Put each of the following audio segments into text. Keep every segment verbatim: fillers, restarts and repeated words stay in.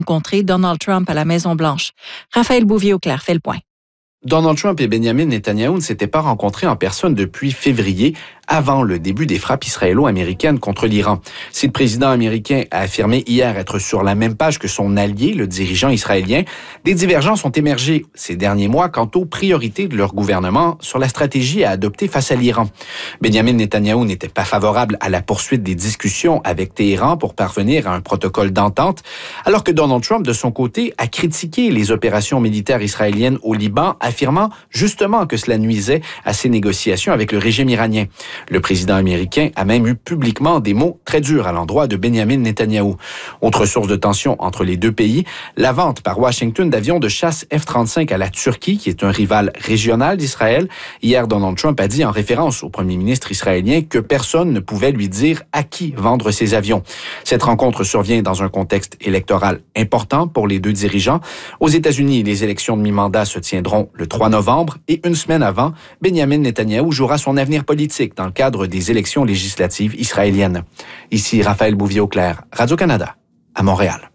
rencontré Donald Trump à la Maison-Blanche. Raphaël Bouvier-Auclair fait le point. Donald Trump et Benjamin Netanyahou ne s'étaient pas rencontrés en personne depuis février, avant le début des frappes israélo-américaines contre l'Iran. Si le président américain a affirmé hier être sur la même page que son allié, le dirigeant israélien, des divergences ont émergé ces derniers mois quant aux priorités de leur gouvernement sur la stratégie à adopter face à l'Iran. Benjamin Netanyahou n'était pas favorable à la poursuite des discussions avec Téhéran pour parvenir à un protocole d'entente, alors que Donald Trump, de son côté, a critiqué les opérations militaires israéliennes au Liban, affirmant justement que cela nuisait à ses négociations avec le régime iranien. Le président américain a même eu publiquement des mots très durs à l'endroit de Benjamin Netanyahou. Autre source de tension entre les deux pays, la vente par Washington d'avions de chasse F trente-cinq à la Turquie, qui est un rival régional d'Israël. Hier, Donald Trump a dit en référence au premier ministre israélien que personne ne pouvait lui dire à qui vendre ses avions. Cette rencontre survient dans un contexte électoral important pour les deux dirigeants. Aux États-Unis, les élections de mi-mandat se tiendront le trois novembre et une semaine avant, Benjamin Netanyahou jouera son avenir politique dans le cadre des élections législatives israéliennes. Ici Raphaël Bouvier-Auclair, Radio-Canada, à Montréal.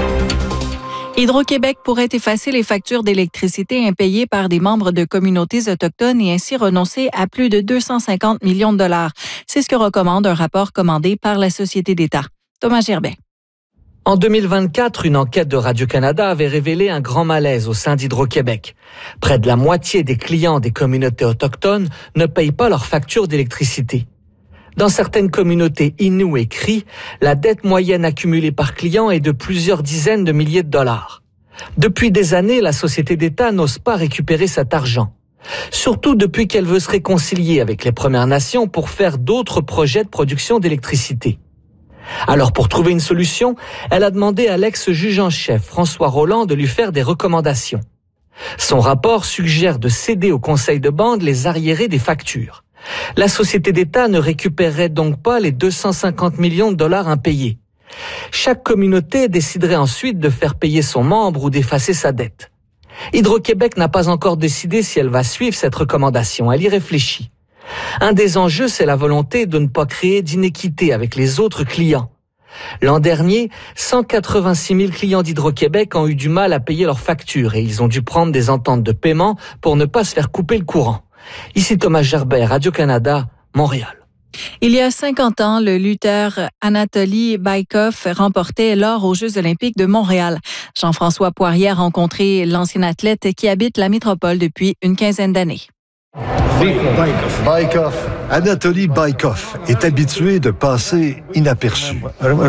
Hydro-Québec pourrait effacer les factures d'électricité impayées par des membres de communautés autochtones et ainsi renoncer à plus de deux cent cinquante millions de dollars. C'est ce que recommande un rapport commandé par la Société d'État. Thomas Gerbet. En deux mille vingt-quatre, une enquête de Radio-Canada avait révélé un grand malaise au sein d'Hydro-Québec. Près de la moitié des clients des communautés autochtones ne payent pas leurs factures d'électricité. Dans certaines communautés Innu et Cri, la dette moyenne accumulée par client est de plusieurs dizaines de milliers de dollars. Depuis des années, la Société d'État n'ose pas récupérer cet argent. Surtout depuis qu'elle veut se réconcilier avec les Premières Nations pour faire d'autres projets de production d'électricité. Alors, pour trouver une solution, elle a demandé à l'ex-juge en chef, François Rolland, de lui faire des recommandations. Son rapport suggère de céder au conseil de bande les arriérés des factures. La Société d'État ne récupérerait donc pas les deux cent cinquante millions de dollars impayés. Chaque communauté déciderait ensuite de faire payer son membre ou d'effacer sa dette. Hydro-Québec n'a pas encore décidé si elle va suivre cette recommandation. Elle y réfléchit. Un des enjeux, c'est la volonté de ne pas créer d'inéquité avec les autres clients. L'an dernier, cent quatre-vingt-six mille clients d'Hydro-Québec ont eu du mal à payer leurs factures et ils ont dû prendre des ententes de paiement pour ne pas se faire couper le courant. Ici Thomas Gerbet, Radio-Canada, Montréal. Il y a cinquante ans, le lutteur Anatoly Baïkov remportait l'or aux Jeux olympiques de Montréal. Jean-François Poirier a rencontré l'ancien athlète qui habite la métropole depuis une quinzaine d'années. Baïkov. Baïkov. Anatoly Baïkov est habitué de passer inaperçu.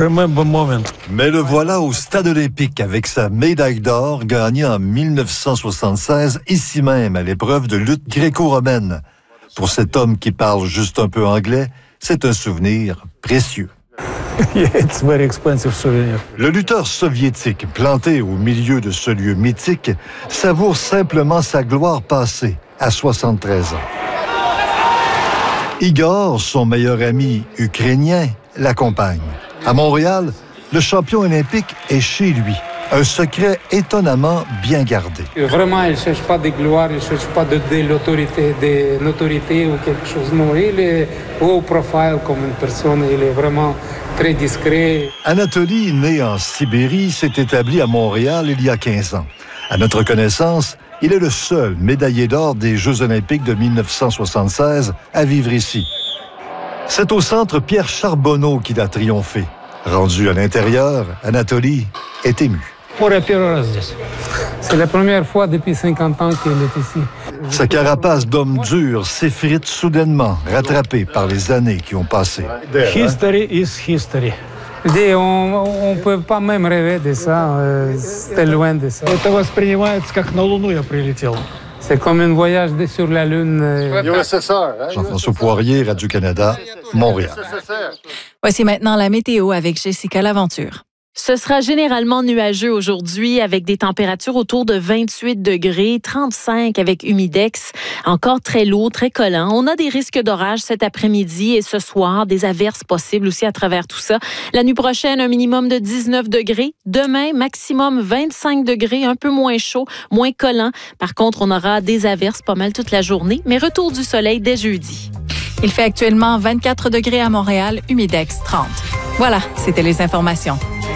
Mais le voilà au Stade olympique avec sa médaille d'or gagnée en dix-neuf cent soixante-seize, ici même à l'épreuve de lutte gréco-romaine. Pour cet homme qui parle juste un peu anglais, c'est un souvenir précieux. Le lutteur soviétique, planté au milieu de ce lieu mythique, savoure simplement sa gloire passée à soixante-treize ans. Igor, son meilleur ami ukrainien, l'accompagne. À Montréal, le champion olympique est chez lui. Un secret étonnamment bien gardé. Vraiment, il ne cherche pas de gloire, il ne cherche pas de, de l'autorité, de notoriété ou quelque chose. Non, il est haut profile comme une personne, il est vraiment très discret. Anatoly, né en Sibérie, s'est établi à Montréal il y a quinze ans. À notre connaissance, il est le seul médaillé d'or des Jeux olympiques de dix-neuf cent soixante-seize à vivre ici. C'est au centre Pierre Charbonneau qu'il a triomphé. Rendu à l'intérieur, Anatoly est ému. C'est la première fois depuis cinquante ans qu'il est ici. Sa carapace d'homme dur s'effrite soudainement, rattrapée par les années qui ont passé. History is history. On ne peut pas même rêver de ça, euh, c'était loin de ça. C'est comme un voyage sur la Lune. Euh... Jean-François Poirier, Radio-Canada, Montréal. Voici maintenant la météo avec Jessica Laventure. Ce sera généralement nuageux aujourd'hui avec des températures autour de vingt-huit degrés, trente-cinq avec humidex. Encore très lourd, très collant. On a des risques d'orage cet après-midi et ce soir, des averses possibles aussi à travers tout ça. La nuit prochaine, un minimum de dix-neuf degrés. Demain, maximum vingt-cinq degrés, un peu moins chaud, moins collant. Par contre, on aura des averses pas mal toute la journée, mais retour du soleil dès jeudi. Il fait actuellement vingt-quatre degrés à Montréal, humidex trente. Voilà, c'était les informations.